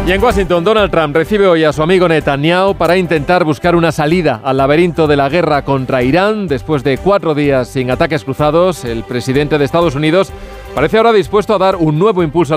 Y en Washington, Donald Trump recibe hoy a su amigo Netanyahu para intentar buscar una salida al laberinto de la guerra contra Irán. Después de 4 días sin ataques cruzados, el presidente de Estados Unidos parece ahora dispuesto a dar un nuevo impulso